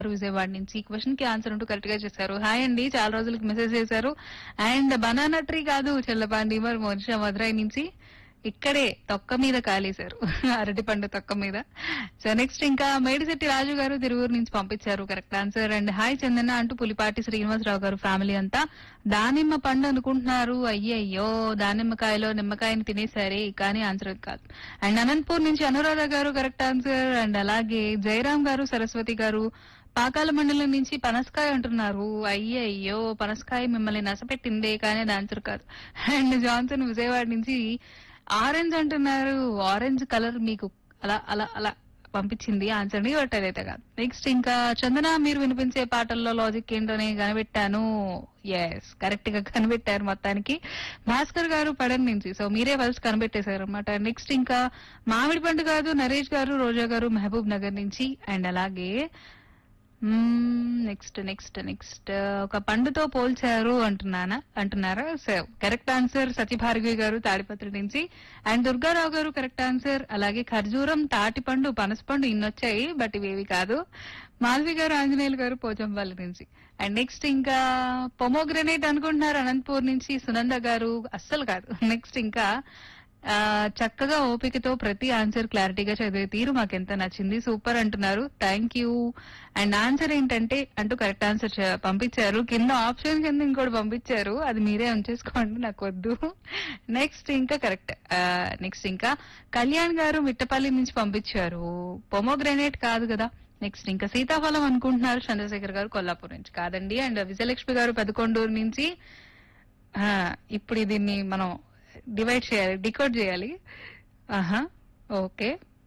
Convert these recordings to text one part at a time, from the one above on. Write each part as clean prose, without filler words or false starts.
విజయవాడ నుంచి ఈ క్వశ్చన్ కి ఆన్సర్ ఉంటూ కరెక్ట్ గా చేశారు. హాయ్ అండి, చాలా రోజులకి మెసేజ్ చేశారు. అండ్ బనానా ట్రీ కాదు చెల్లపాండి మరి మోనిషా మధురై నుంచి ఇక్కడే తొక్క మీద కాలేశారు అరటి పండు తొక్క మీద. సో నెక్స్ట్ ఇంకా మేడిశెట్టి రాజు గారు తిరువూరు నుంచి పంపించారు కరెక్ట్ ఆన్సర్. అండ్ హాయ్ చందన అంటూ పులిపాటి శ్రీనివాసరావు గారు ఫ్యామిలీ అంతా దానిమ్మ పండు అనుకుంటున్నారు. అయ్యయ్యో, దానిమ్మకాయలో నిమ్మకాయని తినేసారే, కానీ ఆన్సర్ కాదు. అండ్ అనంతపూర్ నుంచి అనురాధ గారు కరెక్ట్ ఆన్సర్. అండ్ అలాగే జయరాం గారు సరస్వతి గారు పాకాల మండలం నుంచి పనసకాయ అంటున్నారు. అయ్యయ్యో, పనసకాయ మిమ్మల్ని నసపెట్టిందే, కానీ అది ఆన్సర్ కాదు. అండ్ జాన్సన్ విజయవాడ నుంచి ఆరెంజ్ అంటున్నారు. ఆరెంజ్ కలర్ మీకు అలా అలా అలా పంపించింది ఆన్సర్ ని, బట్ అదైతే కాదు. నెక్స్ట్ ఇంకా చందన మీరు వినిపించే పాటల్లో లాజిక్ ఏంటోనే కనిపెట్టాను. ఎస్, కరెక్ట్ గా కనిపెట్టారు మొత్తానికి. భాస్కర్ గారు పడన్ నుంచి, సో మీరే ఫస్ట్ కనిపెట్టేశారు అనమాట. నెక్స్ట్ ఇంకా మామిడి పండు కాదు నరేష్ గారు రోజా గారు మహబూబ్ నగర్ నుంచి. అండ్ అలాగే నెక్స్ట్ నెక్స్ట్ నెక్స్ట్ ఒక పండుతో పోల్చారు అంటున్నారా. సో కరెక్ట్ ఆన్సర్ సత్యభార్గవి గారు తాడిపత్రి నుంచి. అండ్ దుర్గారావు గారు కరెక్ట్ ఆన్సర్. అలాగే ఖర్జూరం, తాటిపండు, పనసపండు ఇన్నొచ్చాయి, బట్ ఇవేవి కాదు. మాధవి గారు ఆంజనేయులు గారు పోచంపల్లి నుంచి. అండ్ నెక్స్ట్ ఇంకా పొమోగ్రనేట్ అనుకుంటున్నారు అనంతపూర్ నుంచి సునంద గారు, అస్సలు కాదు. నెక్స్ట్ ఇంకా చక్కగా ఓపికతో ప్రతి ఆన్సర్ క్లారిటీగా చదివే తీరు మాకెంత నచ్చింది, సూపర్ అంటున్నారు. Thank you. అండ్ ఆన్సర్ ఏంటంటే అంటూ కరెక్ట్ ఆన్సర్ పంపించారు. కింద ఆప్షన్ కింద ఇంకోటి పంపించారు, అది మీరే ఉంచేసుకోండి, నాకు వద్దు. నెక్స్ట్ ఇంకా కరెక్ట్. నెక్స్ట్ ఇంకా కళ్యాణ్ గారు మిట్టపల్లి నుంచి పంపించారు. పొమోగ్రనేట్ కాదు కదా. నెక్స్ట్ ఇంకా సీతాఫలం అనుకుంటున్నారు చంద్రశేఖర్ గారు కొల్లాపూర్ నుంచి, కాదండి. అండ్ విజయలక్ష్మి గారు పెదకొండూరు నుంచి. ఇప్పుడు దీన్ని మనం డివైడ్ చేయాలి, డికోడ్ చేయాలి. ఆహా, ఓకే.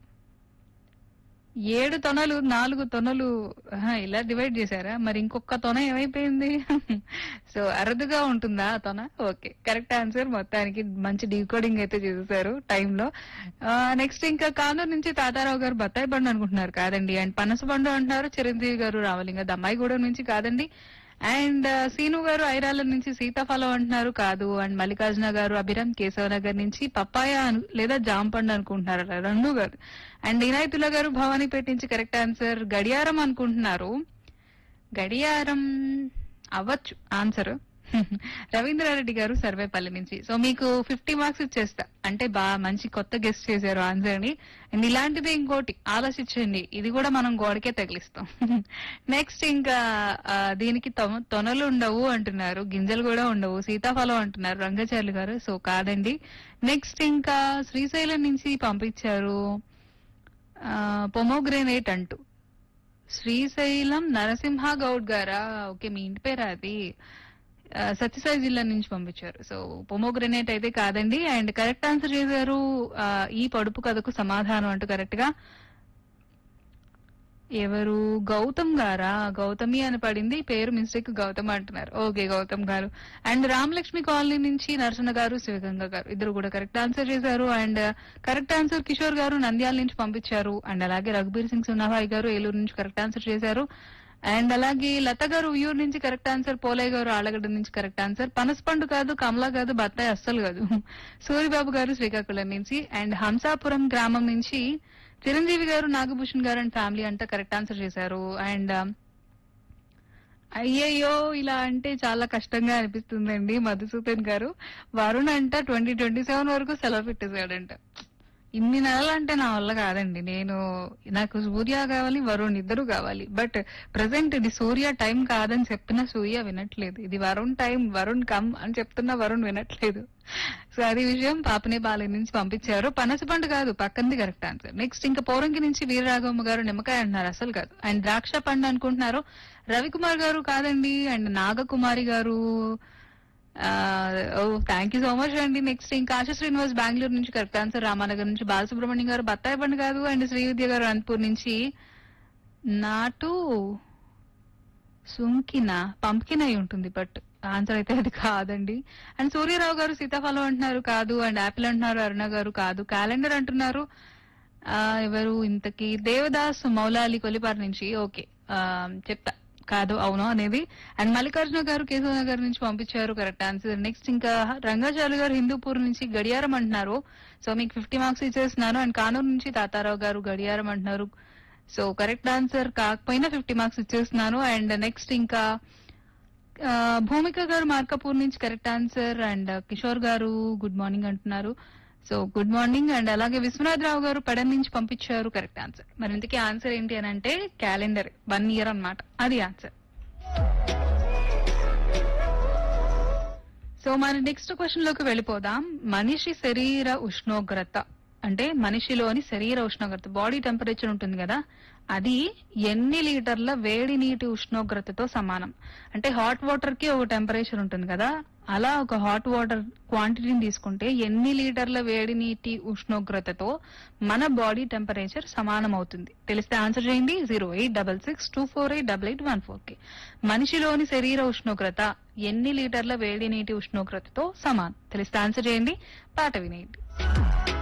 7 తొనలు 4 తొనలు ఇలా డివైడ్ చేశారా? మరి ఇంకొక తొన ఏమైపోయింది? సో అరుదుగా ఉంటుందా ఆ తొన? Okay, correct answer. మొత్తానికి మంచి డీకోడింగ్ అయితే చేసేసారు టైంలో. నెక్స్ట్ ఇంకా కానూరు నుంచి తాతారావు గారు బత్తాయి పండు అనుకుంటున్నారు, కాదండి. అండ్ పనస పండు అంటున్నారు చిరంజీవి గారు రావలింగ దమ్మాయిగూడెం నుంచి, కాదండి. అండ్ సీను గారు ఐరాల నుంచి సీతాఫలం అంటున్నారు, కాదు. అండ్ మల్లికార్జున గారు అభిరామ్ కేశవ నగర్ నుంచి పప్పాయ లేదా జాంపండు అనుకుంటున్నారు, రెండు కాదు. అండ్ ఇనాయతుల్లా గారు భవానీపేట నుంచి కరెక్ట్ ఆన్సర్. గడియారం అనుకుంటున్నారు, గడియారం అవ్వచ్చు ఆన్సర్. రవీంద్రారెడ్డి గారు సర్వేపల్లి నుంచి. సో మీకు 50 మార్క్స్ ఇచ్చేస్తా, అంటే బాగా మంచి కొత్త గెస్ట్ చేశారు ఆన్సర్ ని. అండ్ ఇలాంటిదే ఇంకోటి ఆలోచించండి, ఇది కూడా మనం గోడకే తగిలిస్తాం. నెక్స్ట్ ఇంకా దీనికి తొనలు ఉండవు అంటున్నారు, గింజలు కూడా ఉండవు, సీతాఫలం అంటున్నారు రంగచార్లు గారు, సో కాదండి. నెక్స్ట్ ఇంకా శ్రీశైలం నుంచి పంపించారు పొమోగ్రెనేట్ అంటూ. శ్రీశైలం నరసింహ గౌడ్ గారా? ఓకే, మీ ఇంటి పేరా అది? సత్యసాయి జిల్లా నుంచి పంపించారు. సో పొమోగ్రనేట్ అయితే కాదండి. అండ్ కరెక్ట్ ఆన్సర్ చేశారు ఈ పొడుపు కథకు సమాధానం అంటూ కరెక్ట్ గా. ఎవరు? గౌతమ్ గారా? గౌతమి అని పడింది, పేరు మిస్టేక్ గౌతమ్ అంటున్నారు. ఓకే, గౌతమ్ గారు. అండ్ రామలక్ష్మి కాలనీ నుంచి నరసన్న గారు శివగంగ గారు ఇద్దరు కూడా కరెక్ట్ ఆన్సర్ చేశారు. అండ్ కరెక్ట్ ఆన్సర్ కిషోర్ గారు నంద్యాల నుంచి పంపించారు. అండ్ అలాగే రఘుబీర్ సింగ్ సున్నాభాయ్ గారు ఏలూరు నుంచి కరెక్ట్ ఆన్సర్ చేశారు. అండ్ అలాగే లత గారు ఉయ్యూరు నుంచి కరెక్ట్ ఆన్సర్. పోలయ్య గారు ఆలగడ్డ నుంచి కరెక్ట్ ఆన్సర్. పనసపండు కాదు, కమలా కాదు, బత్తాయి అస్సలు కాదు. సూరిబాబు గారు శ్రీకాకుళం నుంచి. అండ్ హంసాపురం గ్రామం నుంచి చిరంజీవి గారు నాగభూషణ్ గారు అండ్ ఫ్యామిలీ అంతా కరెక్ట్ ఆన్సర్ చేశారు. అండ్ అయ్యయ్యో, ఇలా అంటే చాలా కష్టంగా అనిపిస్తుందండి. మధుసూదన్ గారు వరుణ్ అంట 2027 వరకు సెలవు పెట్టేశాడంట. ఇన్ని నెలలు అంటే నా వల్ల కాదండి. నాకు సూర్య కావాలి, వరుణ్ ఇద్దరు కావాలి. బట్ ప్రెసెంట్ ఇది సూర్య టైం కాదని చెప్పిన సూర్య వినట్లేదు, ఇది వరుణ్ టైం, వరుణ్ కమ్ అని చెప్తున్నా వరుణ్ వినట్లేదు. సో అది విషయం. పాపనే బాలే నుంచి పంపించారు. పనసపండు కాదు, పక్కంది కరెక్ట్ ఆన్సర్. నెక్స్ట్ ఇంకా పోరంకి నుంచి వీరరాఘవమ్మ గారు నిమ్మకాయ అంటున్నారు, అసలు కాదు. అండ్ ద్రాక్ష పండు అనుకుంటున్నారు రవికుమార్ గారు, కాదండి. అండ్ నాగకుమారి గారు థ్యాంక్ యూ సో మచ్ అండి. నెక్స్ట్ ఇంకా ఆశ శ్రీనివాస్ బెంగళూరు నుంచి కరెక్ట్ ఆన్సర్. రామానగర్ నుంచి బాలసుబ్రహ్మణ్యం గారు బత్తాయి పండు కాదు. అండ్ శ్రీవిద్య గారు అనంతపూర్ నుంచి నాటు సుంకిన పంకిన్ అయి ఉంటుంది, బట్ ఆన్సర్ అయితే అది కాదండి. అండ్ సూర్యరావు గారు సీతాఫలం అంటున్నారు, కాదు. అండ్ యాపిల్ అంటున్నారు అరుణ గారు, కాదు. క్యాలెండర్ అంటున్నారు ఎవరు ఇంతకీ? దేవదాస్ మౌలాలి కొలిపార్ నుంచి. ఓకే, చెప్తా కాదు అవును అనేది. అండ్ మల్లికార్జున గారు కేశవ నగర్ నుంచి పంపించారు కరెక్ట్ ఆన్సర్. నెక్స్ట్ ఇంకా రంగాచార్య గారు హిందూపూర్ నుంచి గడియారం అంటున్నారు. సో మీకు 50 మార్క్స్ ఇచ్చేస్తున్నాను. అండ్ కానూరు నుంచి తాతారావు గారు గడియారం అంటున్నారు. సో కరెక్ట్ ఆన్సర్ కాకపోయినా 50 మార్క్స్ ఇచ్చేస్తున్నాను. అండ్ నెక్స్ట్ ఇంకా భూమిక గారు మార్కపూర్ నుంచి కరెక్ట్ ఆన్సర్. అండ్ కిషోర్ గారు గుడ్ మార్నింగ్ అంటున్నారు. So good morning. అండ్ అలాగే విశ్వనాథ్ రావు గారు పెడన్ నుంచి పంపించారు కరెక్ట్ ఆన్సర్. మరి ఇంతకీ ఆన్సర్ ఏంటి అని అంటే క్యాలెండర్ 1 ఇయర్ అన్నమాట, అది ఆన్సర్. సో మన నెక్స్ట్ క్వశ్చన్ లోకి వెళ్ళిపోదాం. మనిషి శరీర ఉష్ణోగ్రత అంటే మనిషిలోని శరీర ఉష్ణోగ్రత, బాడీ టెంపరేచర్ ఉంటుంది కదా, అది ఎన్ని లీటర్ల వేడి నీటి ఉష్ణోగ్రతతో సమానం? అంటే హాట్ వాటర్ కి ఒక టెంపరేచర్ ఉంటుంది కదా, అలా ఒక హాట్ వాటర్ క్వాంటిటీని తీసుకుంటే ఎన్ని లీటర్ల వేడి నీటి ఉష్ణోగ్రతతో మన బాడీ టెంపరేచర్ సమానం అవుతుంది? తెలిస్తే ఆన్సర్ చేయండి 08662488814 కి. మనిషిలోని శరీర ఉష్ణోగ్రత ఎన్ని లీటర్ల వేడి నీటి ఉష్ణోగ్రతతో సమానం? తెలిస్తే ఆన్సర్ చేయండి. పాట వినేయండి.